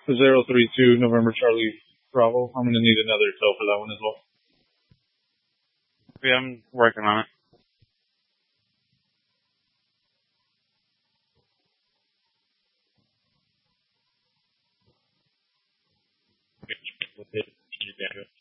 032 November Charlie Bravo. I'm going to need another tow for that one as well. Yeah, I'm working on it. With it,